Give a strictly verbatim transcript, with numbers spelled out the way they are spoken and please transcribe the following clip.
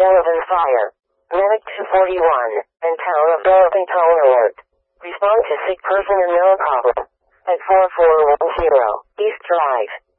Delavan Fire. Medic two forty-one, and Town of Delavan Tone Alert. Respond to sick person and no problem. At four four one zero East Drive.